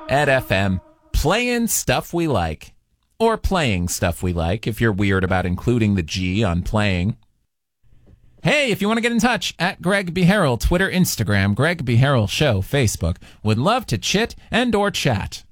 at FM, playing stuff we like. Or playing stuff we like, if you're weird about including the G on playing. Hey, if you want to get in touch, at Greg B. Harrell, Twitter, Instagram, Greg B. Harrell Show, Facebook. Would love to chit and or chat.